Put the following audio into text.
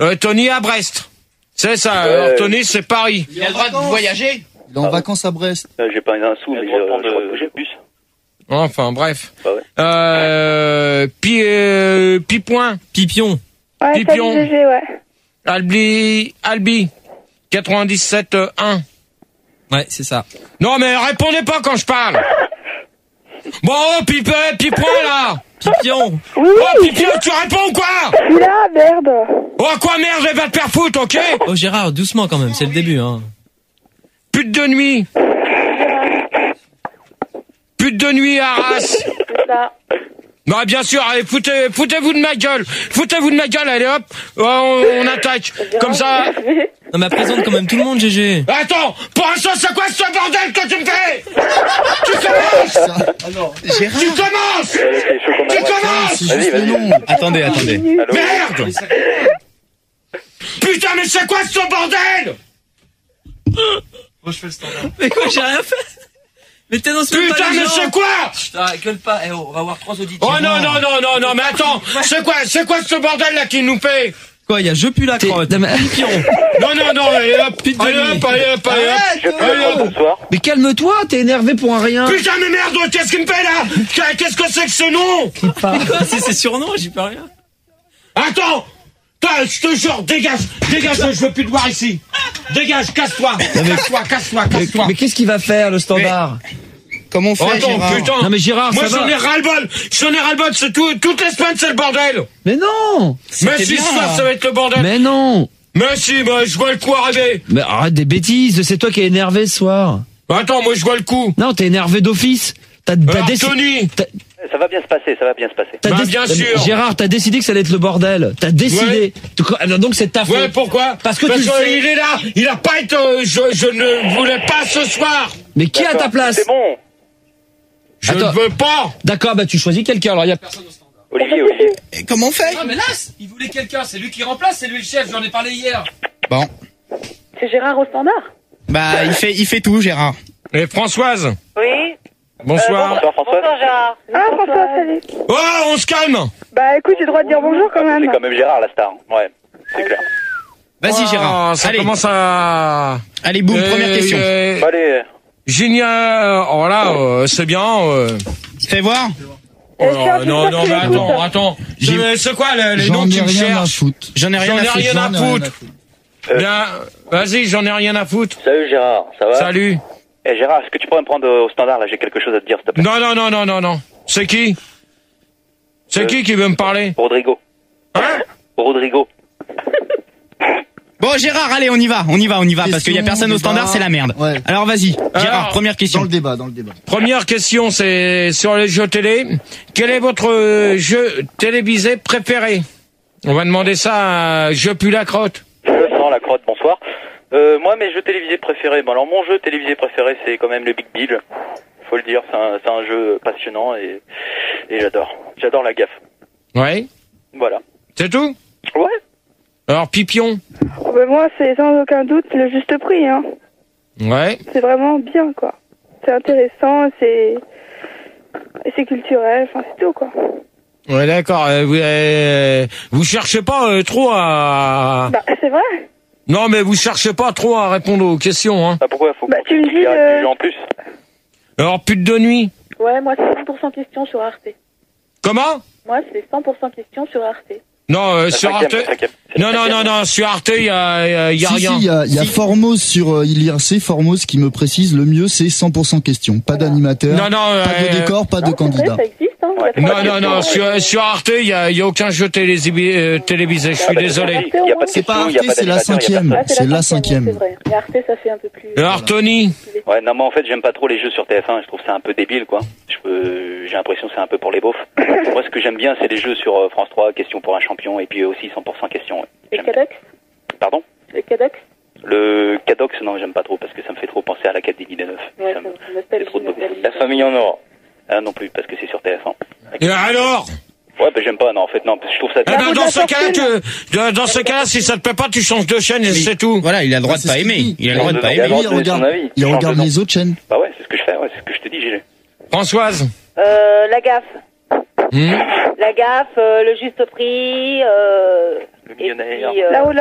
Tony à Brest. C'est ça, alors Tony c'est Paris. Il a le droit de voyager. Il est en vacances à Brest. J'ai pas un sou, mais j'ai le bus. Enfin, bref. Ouais. Pipoin. Pipion. Ouais, Pipion. salut GG, ouais. Albi. 97.1. Ouais, c'est ça. Non, mais répondez pas quand je parle. Bon, Pipoin, là. Pipion. Oui, Oh, Pipion, tu réponds ou quoi? je suis là, merde. Oh, quoi, merde, elle va te faire foutre, ok? Oh, Gérard, doucement quand même, c'est le début, hein. Pute de nuit. Pute de nuit à Arras. C'est ça. Bah, bien sûr, allez, foutez-vous de ma gueule. Foutez-vous de ma gueule, allez, hop. On attaque. Comme ça. Non, mais présente quand même tout le monde, GG. Attends, pour l'instant, c'est quoi ce bordel que tu me fais? Tu commences! Gérard. Tu commences! Tu C'est commences! juste le nom. Attendez. Merde! Putain, mais c'est quoi ce bordel? Moi, je fais le standard. Mais quoi, j'ai rien fait. Mais t'annonces même pas Putain, les mais gens. c'est quoi? Putain, gueule pas. Eh, on va avoir 3 auditeurs. Oh non, mais attends, c'est quoi ce bordel là qui nous fait? Quoi, il y a je pue la crotte. Pipion. Non, allez hop, allez hop. Bonsoir. Mais calme-toi, t'es énervé pour un rien. Putain, mais merde, qu'est-ce qu'il me fait là? Qu'est-ce que c'est que ce nom? Mais quoi, c'est ses surnoms, j'y peux rien. Attends! Je te jure, dégage, je veux plus te voir ici. Dégage, casse-toi. Casse-toi. Mais qu'est-ce qu'il va faire, le standard? Comment on fait, Attends, Gérard? putain. Non mais Gérard, Moi ça j'en va. ai ras-le-bol, c'est tout, toutes les semaines c'est le bordel. Mais non. Mais si bien. ça va être le bordel. Mais non. Mais si, bah, je vois le coup arriver. Mais arrête des bêtises, c'est toi qui es énervé ce soir. Bah, attends, moi je vois le coup. Non, t'es énervé d'office. T'as Tony. Ça va bien se passer. Bah, bien sûr. Gérard, t'as décidé que ça allait être le bordel. T'as décidé. Donc c'est ta faute. Ouais, pourquoi? Parce que tu sais. il est là, il a pas été, je ne voulais pas ce soir. Mais qui est à ta place? C'est bon. Je Attends. ne veux pas. D'accord, bah tu choisis quelqu'un. Alors il y a personne. Olivier. Et comment on fait? Non, mais là, il voulait quelqu'un. C'est lui qui remplace, c'est lui le chef. J'en ai parlé hier. Bon. C'est Gérard au standard. Bah, il fait tout, Gérard. Et Françoise. Oui. Bonsoir. Bonsoir François. Gérard. Ah, François, salut. Oh, on se calme. Bah, écoute, j'ai le droit de dire bonjour quand même. C'est quand même Gérard la star. Ouais, c'est clair. Vas-y, Gérard. Ça Allez. commence à... Allez, boum, première question. Allez. Génial. Oh là, c'est bien. Fais voir. Oh là, non, mais attends. C'est quoi les noms J'en qui ai me rien à cherchent? foutre. J'en ai rien à foutre. Bien, vas-y, j'en ai rien à foutre. Salut Gérard, ça va? Salut. Eh Gérard, est-ce que tu pourrais me prendre au standard là? J'ai quelque chose à te dire, s'il te plaît. Non. C'est qui? C'est qui veut me parler? Rodrigo. Hein? Rodrigo. Bon, Gérard, allez, on y va, parce qu'il y a personne au standard, c'est la merde. Ouais. Alors, vas-y. Gérard, Alors, première question. Dans le débat. Première question, c'est sur les jeux télé. Quel est votre jeu télévisé préféré? On va demander ça à Je pue la crotte. Je sens la crotte, bonsoir. Moi, mes jeux télévisés préférés. Bon, alors, mon jeu télévisé préféré, c'est quand même le Big Bill. Faut le dire, c'est un jeu passionnant et j'adore. J'adore la gaffe. Ouais. Voilà. C'est tout? Ouais. Alors, Pipion? Oh, bah, moi, c'est sans aucun doute le juste prix, hein. Ouais. C'est vraiment bien, quoi. C'est intéressant, c'est culturel, enfin, c'est tout, quoi. Ouais, d'accord. Vous cherchez pas trop à... Bah, c'est vrai. Non, mais vous cherchez pas trop à répondre aux questions, hein. Bah, pourquoi faut Bah, tu me dis, qu'il y a du jeu en plus? Alors, pute de nuit? Ouais, moi, c'est 100% question sur Arte. Comment? Moi, c'est 100% question sur Arte. Non, La sur cinquième, Arte... la cinquième. C'est Non, la non, cinquième. non, non, sur Arte, il y a rien. Si, il y a Formose sur ILRC, Formose qui me précise, le mieux c'est 100% question. Pas d'animateur, Non, non, pas de décor, pas de Non, c'est vrai, candidat. ça existe, hein. Ouais. Il y a trois Non, non, non, questions. sur Arte, il y a aucun jeu télévisé, je suis désolé. Il y a pas de C'est pas question, il y a Arte, pas c'est la d'animateur, il y a cinquième. Ah, C'est la cinquième. C'est vrai. Mais Arte, ça fait un peu plus... Alors, Tony? Ouais, non, mais en fait, j'aime pas trop les jeux sur TF1. Je trouve ça un peu débile, quoi. J'ai l'impression que c'est un peu pour les beaufs. Moi, ce que j'aime bien, c'est les jeux sur France 3, question pour un champion, et puis aussi 100% question. Ouais. Le J'aime- Cadox Pardon? Le Cadox Le Cadox, non, j'aime pas trop, parce que ça me fait trop penser à l'Académie des Neufs. Ouais, Ça me- c'est nostalgie, c'est trop de nostalgie. La famille en or. Ah, non plus, parce que c'est sur TF1. Et alors? Ouais, bah, j'aime pas, non, en fait, non, parce que je trouve ça... Eh ben, dans ce cas-là, si ça te plaît pas, tu changes de chaîne et c'est tout. Voilà, il a le droit Ah, de c'est pas ce qu'il aimer. dit. Il a le droit de pas Il a le aimer. droit de donner son avis. Il Change regarde de les autres chaînes. Bah ouais, c'est ce que je fais, ouais, c'est ce que je te dis, Gilles. Françoise? La gaffe. La gaffe, le juste prix, le millionnaire. et puis, Là-haut,